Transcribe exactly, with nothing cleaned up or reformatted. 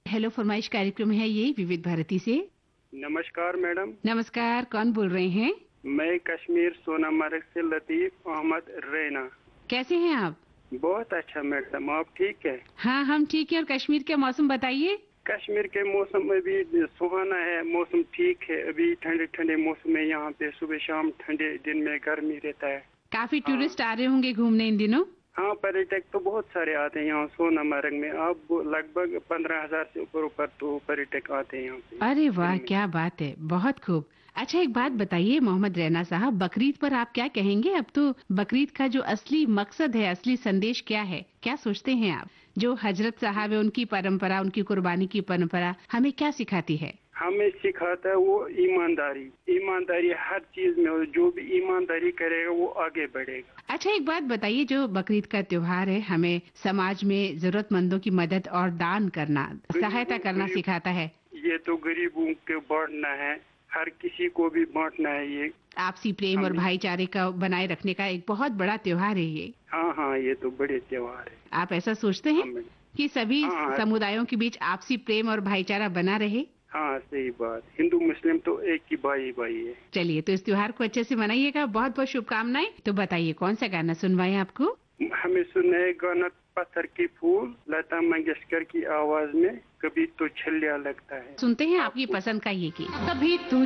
Hello फरमाइश कार्यक्रम है ये विविध भारती से। नमस्कार मैडम। नमस्कार, कौन बोल रहे हैं? मैं कश्मीर सोनामर्ग से लतीफ अहमद रैना। कैसे हैं आप? बहुत अच्छा मैडम, आप ठीक है? हाँ, हम ठीक है। और कश्मीर के मौसम बताइए। कश्मीर के मौसम में भी सुहाना है, मौसम ठीक है। अभी ठंडे ठंडे मौसम में यहाँ पे सुबह शाम ठंडे, दिन में गर्मी रहता है। काफी हाँ। टूरिस्ट आ रहे होंगे घूमने इन दिनों। हाँ, पर्यटक तो बहुत सारे आते हैं यहाँ सोनामर्ग में। अब लगभग पंद्रह हजार से ऊपर ऊपर तो पर्यटक आते हैं यहाँ पे। अरे वाह, क्या बात है, बहुत खूब। अच्छा, एक बात बताइए मोहम्मद रैना साहब, बकरीद पर आप क्या कहेंगे? अब तो बकरीद का जो असली मकसद है, असली संदेश क्या है, क्या सोचते हैं आप? जो हजरत साहब है, उनकी परंपरा, उनकी कुर्बानी की परंपरा हमें क्या सिखाती है? हमें सिखाता है वो ईमानदारी। ईमानदारी हर चीज में हो, जो भी ईमानदारी करेगा वो आगे बढ़ेगा। अच्छा, एक बात बताइए, जो बकरीद का त्योहार है हमें समाज में जरूरतमंदों की मदद और दान करना, सहायता करना सिखाता है। ये तो गरीबों को बांटना है, हर किसी को भी बांटना है। ये आपसी प्रेम और भाईचारे का बनाए रखने का एक बहुत बड़ा त्योहार है ये। हाँ हाँ, ये तो बड़े त्योहार है। आप ऐसा सोचते हैं हाँ, कि सभी हाँ, समुदायों के बीच आपसी प्रेम और भाईचारा बना रहे? हाँ, सही बात। हिंदू मुस्लिम तो एक ही भाई भाई है। चलिए, तो इस त्योहार को अच्छे से मनाइएगा। बहुत बहुत शुभकामनाएं। तो बताइए कौन सा गाना सुनवाएं आपको? हमें सुनना है गाना पत्थर की फूल, लता मंगेशकर की आवाज में, कभी तो छलिया लगता है। सुनते हैं आपकी पसंद का ये गीत। कभी तो